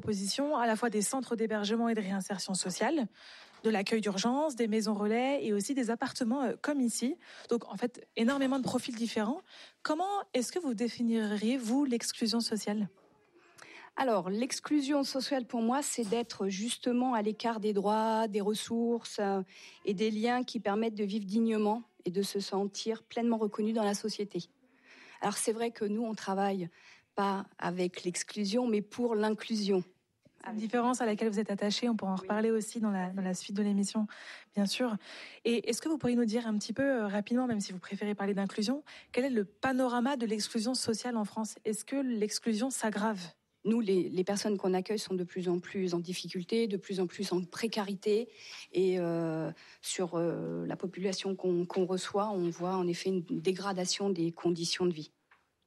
disposition à la fois des centres d'hébergement et de réinsertion sociale, de l'accueil d'urgence, des maisons relais et aussi des appartements comme ici. Donc en fait, énormément de profils différents. Comment est-ce que vous définiriez, vous, l'exclusion sociale ? Alors, l'exclusion sociale pour moi, c'est d'être justement à l'écart des droits, des ressources et des liens qui permettent de vivre dignement et de se sentir pleinement reconnu dans la société. Alors c'est vrai que nous, on travaille pas avec l'exclusion, mais pour l'inclusion. C'est une différence à laquelle vous êtes attachée, on pourra en reparler aussi dans la suite de l'émission, bien sûr. Et est-ce que vous pourriez nous dire un petit peu rapidement, même si vous préférez parler d'inclusion, quel est le panorama de l'exclusion sociale en France ? Est-ce que l'exclusion s'aggrave ? Nous, les personnes qu'on accueille sont de plus en plus en difficulté, de plus en plus en précarité. Et sur la population qu'on reçoit, on voit en effet une dégradation des conditions de vie.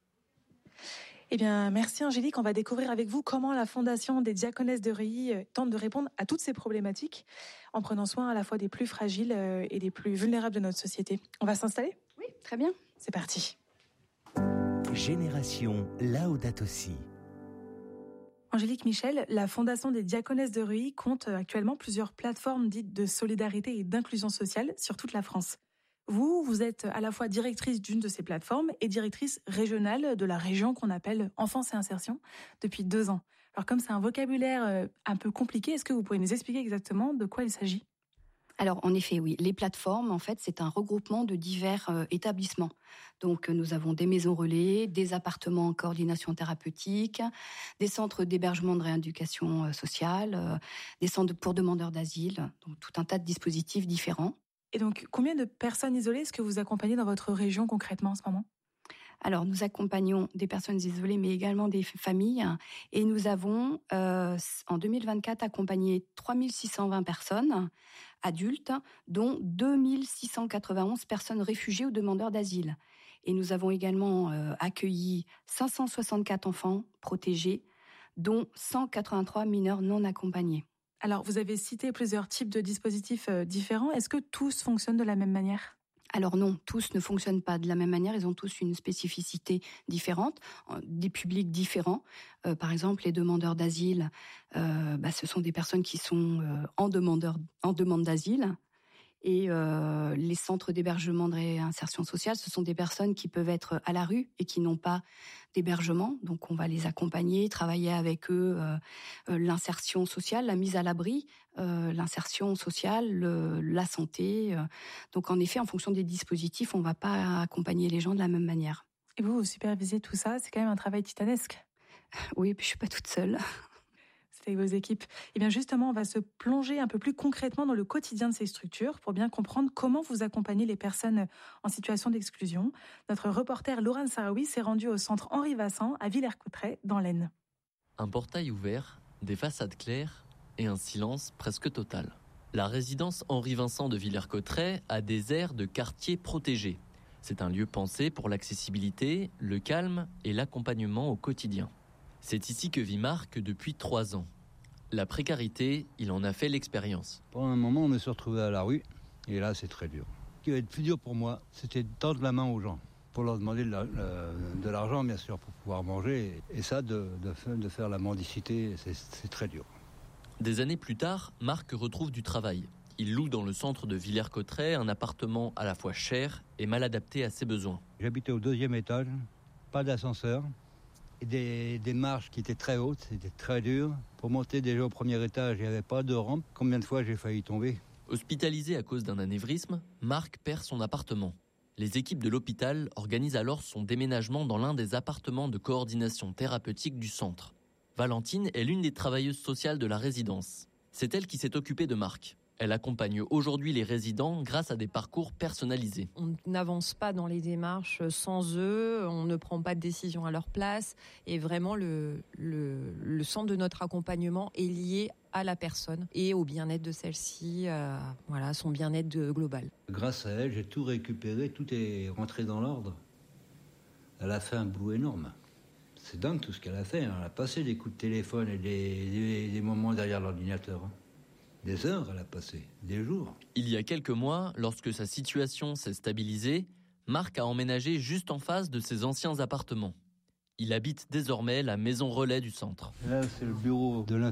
Eh bien, merci Angélique. On va découvrir avec vous comment la Fondation des Diaconesses de Reuilly tente de répondre à toutes ces problématiques en prenant soin à la fois des plus fragiles et des plus vulnérables de notre société. On va s'installer ? Oui, très bien. C'est parti. Génération Laudato Si. Angélique Michel, la Fondation des Diaconesses de Reuilly compte actuellement plusieurs plateformes dites de solidarité et d'inclusion sociale sur toute la France. Vous êtes à la fois directrice d'une de ces plateformes et directrice régionale de la région qu'on appelle Enfance et Insertion depuis 2 ans. Alors comme c'est un vocabulaire un peu compliqué, est-ce que vous pouvez nous expliquer exactement de quoi il s'agit ? Alors, en effet, oui. Les plateformes, en fait, c'est un regroupement de divers établissements. Donc, nous avons des maisons relais, des appartements en coordination thérapeutique, des centres d'hébergement de rééducation sociale, des centres pour demandeurs d'asile, donc tout un tas de dispositifs différents. Et donc, combien de personnes isolées est-ce que vous accompagnez dans votre région concrètement en ce moment ? Alors, nous accompagnons des personnes isolées, mais également des familles. Et nous avons, en 2024, accompagné 3620 personnes adultes, dont 2691 personnes réfugiées ou demandeurs d'asile. Et nous avons également accueilli 564 enfants protégés, dont 183 mineurs non accompagnés. Alors, vous avez cité plusieurs types de dispositifs différents. Est-ce que tous fonctionnent de la même manière ? Alors non, tous ne fonctionnent pas de la même manière, ils ont tous une spécificité différente, des publics différents. Par exemple, les demandeurs d'asile, ce sont des personnes qui sont en demande d'asile. Et les centres d'hébergement de réinsertion sociale, ce sont des personnes qui peuvent être à la rue et qui n'ont pas d'hébergement. Donc on va les accompagner, travailler avec eux l'insertion sociale, la mise à l'abri, l'insertion sociale, la santé. Donc en effet, en fonction des dispositifs, on ne va pas accompagner les gens de la même manière. Et vous supervisez tout ça, c'est quand même un travail titanesque. Oui, puis je ne suis pas toute seule. C'est avec vos équipes. Et bien justement, on va se plonger un peu plus concrètement dans le quotidien de ces structures pour bien comprendre comment vous accompagnez les personnes en situation d'exclusion. Notre reporter Laurent Sarawi s'est rendu au centre Henri Vassan à Villers-Cotterêts dans l'Aisne. Un portail ouvert, des façades claires et un silence presque total. La résidence Henri Vincent de Villers-Cotterêts a des airs de quartier protégé. C'est un lieu pensé pour l'accessibilité, le calme et l'accompagnement au quotidien. C'est ici que vit Marc depuis 3 ans. La précarité, il en a fait l'expérience. Pendant un moment, on me suis retrouvé à la rue, et là, c'est très dur. Ce qui va être plus dur pour moi, c'était de tendre la main aux gens, pour leur demander de l'argent, bien sûr, pour pouvoir manger. Et ça, de faire la mendicité, c'est très dur. Des années plus tard, Marc retrouve du travail. Il loue dans le centre de Villers-Cotterêts un appartement à la fois cher et mal adapté à ses besoins. J'habitais au 2e étage, pas d'ascenseur. Des marches qui étaient très hautes, c'était très dur. Pour monter déjà au 1er étage, il n'y avait pas de rampe. Combien de fois j'ai failli tomber ? Hospitalisé à cause d'un anévrisme, Marc perd son appartement. Les équipes de l'hôpital organisent alors son déménagement dans l'un des appartements de coordination thérapeutique du centre. Valentine est l'une des travailleuses sociales de la résidence. C'est elle qui s'est occupée de Marc. Elle accompagne aujourd'hui les résidents grâce à des parcours personnalisés. On n'avance pas dans les démarches sans eux, on ne prend pas de décision à leur place. Et vraiment, le centre de notre accompagnement est lié à la personne et au bien-être de celle-ci, son bien-être global. Grâce à elle, j'ai tout récupéré, tout est rentré dans l'ordre. Elle a fait un boulot énorme. C'est dingue tout ce qu'elle a fait. Elle a passé des coups de téléphone et des moments derrière l'ordinateur. Des heures, elle a passé, des jours. Il y a quelques mois, lorsque sa situation s'est stabilisée, Marc a emménagé juste en face de ses anciens appartements. Il habite désormais la maison relais du centre. Là, c'est le bureau de